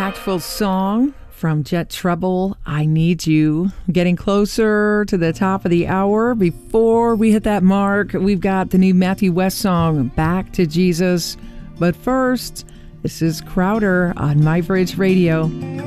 impactful song from Jet Trouble, I Need You. Getting closer to the top of the hour. Before we hit that mark, we've got the new Matthew West song, Back to Jesus. But first, this is Crowder on My Bridge Radio.